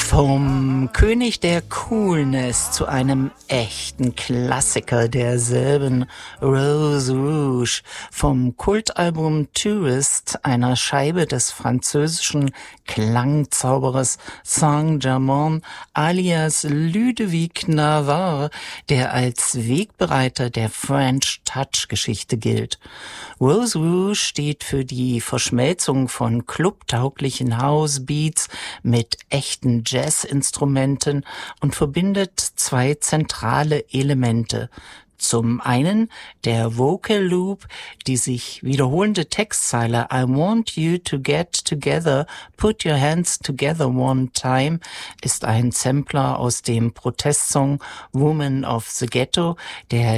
Vom König der Coolness zu einem echten Klassiker derselben Rose Rouge, vom Kultalbum Tourist, einer Scheibe des französischen Klangzauberers Saint-Germain alias Ludovic Navarre, der als Wegbereiter der French Touch-Geschichte gilt. Rose Rouge steht für die Verschmelzung von clubtauglichen House-Beats mit echten Jazzinstrumenten und verbindet zwei zentrale Elemente. Zum einen der Vocal Loop, die sich wiederholende Textzeile I want you to get together, put your hands together one time, ist ein Sampler aus dem Protestsong Woman of the Ghetto, der